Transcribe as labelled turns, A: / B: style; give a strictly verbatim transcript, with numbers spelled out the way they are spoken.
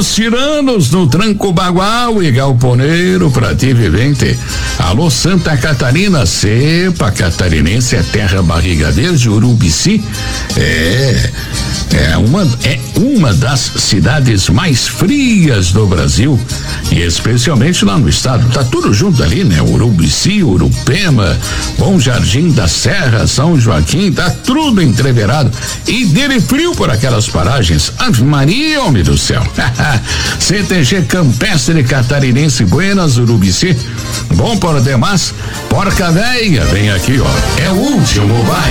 A: Os tiranos no Tranco Bagual e Galponeiro, pra ti vivente. Alô, Santa Catarina, cepa catarinense, é terra barriga verde, Urubici. É, é uma, é uma das cidades mais frias do Brasil, e especialmente lá no estado. Tá tudo junto ali, né? Urubici, Urupema, Bom Jardim da Serra, São Joaquim, tá tudo entreverado. E dele frio por aquelas paragens. Ave Maria, homem do céu. C T G Campestre Catarinense Buenas, Urubici. Bom por demais, Porca Véia, vem aqui, ó. É o último bairro.